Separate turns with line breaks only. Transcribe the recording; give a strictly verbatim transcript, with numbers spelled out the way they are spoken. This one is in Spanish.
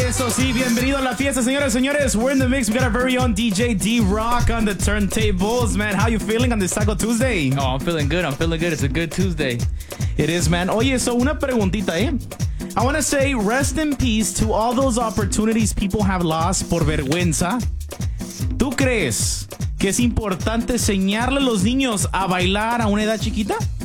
Eso sí, bienvenido a la fiesta, señores, señores. We're in the mix. We got our very own D J D-Rock on the turntables, man. How you feeling on this Taco Tuesday?
Oh, I'm feeling good. I'm feeling good. It's a good Tuesday.
It is, man. Oye, so una preguntita, eh? I want to say rest in peace to all those opportunities people have lost por vergüenza. ¿Tú crees que es importante enseñarle a los niños a bailar a una edad chiquita?